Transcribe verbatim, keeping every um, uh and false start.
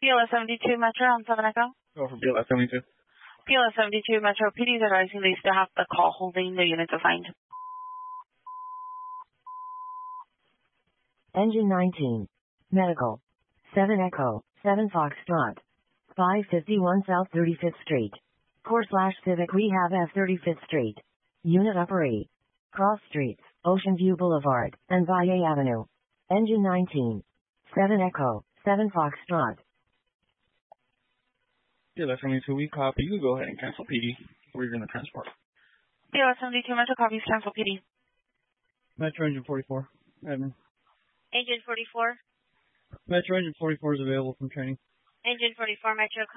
B L S seventy-two Metro on seven Echo. Go for B L S seventy-two. B L S seventy-two Metro P D is advising they still have the call holding the units assigned. Engine nineteen. Medical. seven Echo, seven Foxtrot. five fifty-one South thirty-fifth Street. Core slash Civic Rehab F thirty-fifth Street. Unit Upper E. Cross Streets, Ocean View Boulevard, and Valle Avenue. Engine nineteen. seven Echo, seven Foxtrot. B L S seventy-two, we copy. You can go ahead and cancel P D. We're going to transport. B L S seventy-two Metro copies cancel P D. Metro Engine forty-four. Admin. Engine forty-four. Metro Engine forty-four is available from training. Engine forty-four Metro.